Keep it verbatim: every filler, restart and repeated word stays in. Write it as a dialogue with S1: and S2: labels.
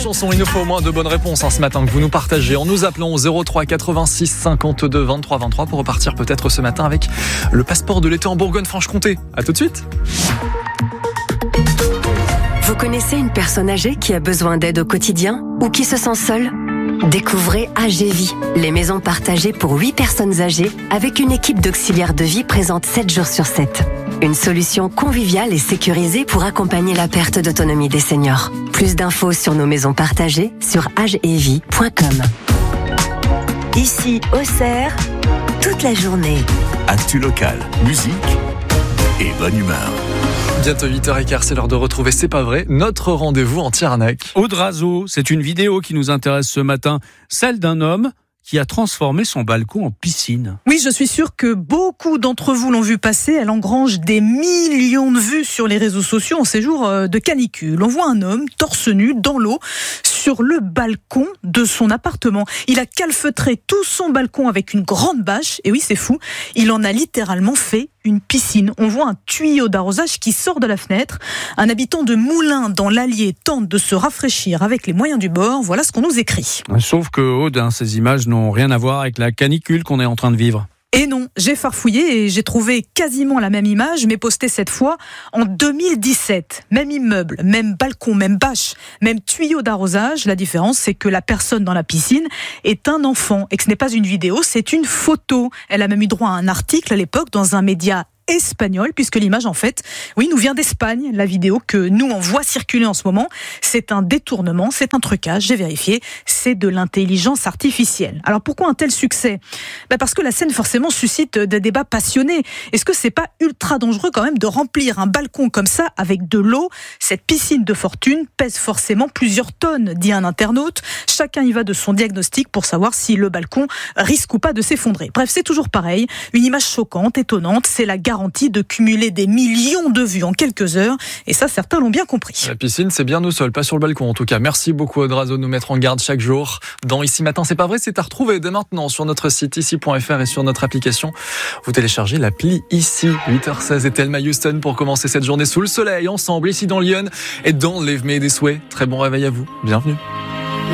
S1: Chanson, il nous faut au moins deux bonnes réponses hein, ce matin que vous nous partagez en nous appelant au zéro trois quatre-vingt-six cinquante-deux vingt-trois vingt-trois pour repartir peut-être ce matin avec le passeport de l'été en Bourgogne-Franche-Comté. À tout de suite.
S2: Vous connaissez une personne âgée qui a besoin d'aide au quotidien ou qui se sent seule ? Découvrez A G Vie, les maisons partagées pour huit personnes âgées avec une équipe d'auxiliaires de vie présente sept jours sur sept. Une solution conviviale et sécurisée pour accompagner la perte d'autonomie des seniors. Plus d'infos sur nos maisons partagées sur agevie point com. Ici, Auxerre, toute la journée.
S3: Actu local, musique et bonne humeur.
S1: Bientôt huit heures quinze, c'est l'heure de retrouver C'est pas vrai, notre rendez-vous en Tir-Arnac.
S4: Audrazo, c'est une vidéo qui nous intéresse ce matin, celle d'un homme qui a transformé son balcon en piscine.
S5: Oui, je suis sûre que beaucoup d'entre vous l'ont vu passer. Elle engrange des millions de vues sur les réseaux sociaux en ces jours de canicule. On voit un homme torse nu dans l'eau sur le balcon de son appartement. Il a calfeutré tout son balcon avec une grande bâche. Et oui, c'est fou, il en a littéralement fait une piscine. On voit un tuyau d'arrosage qui sort de la fenêtre. Un habitant de Moulins dans l'Allier tente de se rafraîchir avec les moyens du bord. Voilà ce qu'on nous écrit.
S4: Sauf que, Aude, hein, ces images n'ont rien à voir avec la canicule qu'on est en train de vivre.
S5: Et non, j'ai farfouillé et j'ai trouvé quasiment la même image, mais postée cette fois en deux mille dix-sept. Même immeuble, même balcon, même bâche, même tuyau d'arrosage. La différence, c'est que la personne dans la piscine est un enfant et que ce n'est pas une vidéo, c'est une photo. Elle a même eu droit à un article à l'époque dans un média espagnol, puisque l'image, en fait, oui, nous vient d'Espagne. La vidéo que nous, on voit circuler en ce moment, c'est un détournement, c'est un trucage, j'ai vérifié, c'est de l'intelligence artificielle. Alors, pourquoi un tel succès ? Ben parce que la scène, forcément, suscite des débats passionnés. Est-ce que c'est pas ultra dangereux, quand même, de remplir un balcon comme ça avec de l'eau ? Cette piscine de fortune pèse forcément plusieurs tonnes, dit un internaute. Chacun y va de son diagnostic pour savoir si le balcon risque ou pas de s'effondrer. Bref, c'est toujours pareil. Une image choquante, étonnante, c'est la garantie de cumuler des millions de vues en quelques heures. Et ça, certains l'ont bien compris.
S1: La piscine, c'est bien au sol, pas sur le balcon en tout cas. Merci beaucoup Audrazo de nous mettre en garde chaque jour. Dans Ici Matin, c'est pas vrai, c'est à retrouver dès maintenant sur notre site ici point f r et sur notre application. Vous téléchargez l'appli Ici. huit heures seize et Thelma Houston pour commencer cette journée sous le soleil, ensemble, ici dans Lyon et dans Leave Me This Way. Très bon réveil à vous. Bienvenue.